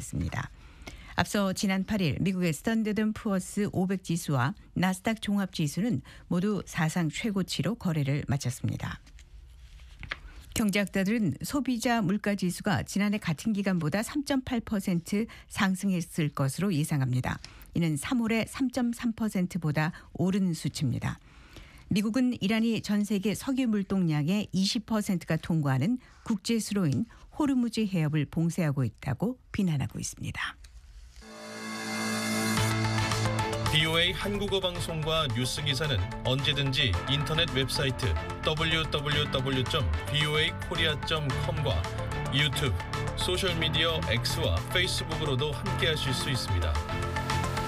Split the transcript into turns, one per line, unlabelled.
나타났습니다. 앞서 지난 8일 미국의 스탠더드 푸어스 500 지수와 나스닥 종합 지수는 모두 사상 최고치로 거래를 마쳤습니다. 경제학자들은 소비자 물가지수가 지난해 같은 기간보다 3.8% 상승했을 것으로 예상합니다. 이는 3월의 3.3%보다 오른 수치입니다. 미국은 이란이 전 세계 석유 물동량의 20%가 통과하는 국제수로인 호르무즈 해협을 봉쇄하고 있다고 비난하고 있습니다.
VOA 한국어 방송과 뉴스 기사는 언제든지 인터넷 웹사이트 www.voakorea.com과 유튜브, 소셜미디어 X와 페이스북으로도 함께하실 수 있습니다.